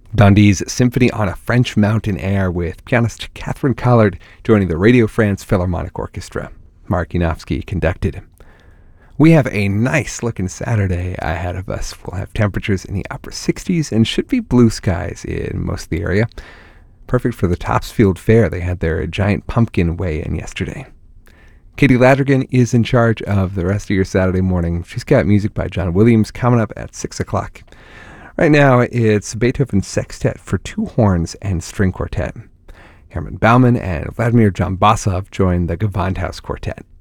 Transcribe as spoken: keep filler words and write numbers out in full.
Dundee's Symphony on a French Mountain Air with pianist Catherine Collard joining the Radio France Philharmonic Orchestra. Mark Yanofsky conducted. We have a nice looking Saturday ahead of us. We'll have temperatures in the upper sixties and should be blue skies in most of the area. Perfect for the Topsfield Fair. They had their giant pumpkin weigh-in yesterday. Katie Ladrigan is in charge of the rest of your Saturday morning. She's got music by John Williams coming up at six o'clock. Right now, it's Beethoven Sextet for two horns and string quartet. Herman Baumann and Vladimir Jambasov join the Gewandhaus Quartet.